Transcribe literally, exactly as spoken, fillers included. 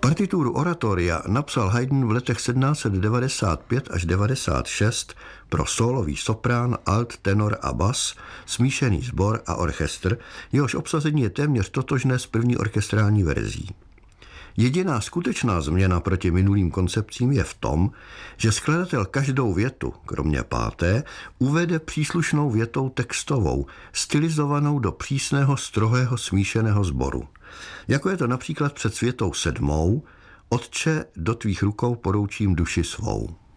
Partituru oratoria napsal Haydn v letech sedmnáct set devadesát pět až devadesát šest pro sólový soprán, alt, tenor a bas, smíšený sbor a orchestr, jehož obsazení je téměř totožné s první orchestrální verzí. Jediná skutečná změna proti minulým koncepcím je v tom, že skladatel každou větu, kromě páté, uvede příslušnou větou textovou, stylizovanou do přísného strohého smíšeného sboru. Jako je to například před světou sedmou, Otče, do tvých rukou poroučím duši svou.